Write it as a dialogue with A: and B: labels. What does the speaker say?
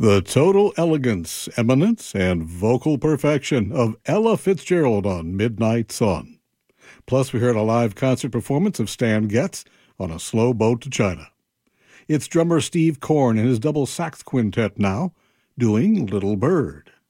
A: The total elegance, eminence, and vocal perfection of Ella Fitzgerald on Midnight Sun. Plus, we heard a live concert performance of Stan Getz on A Slow Boat to China. It's drummer Steve Korn and his double sax quintet now, doing Little Bird.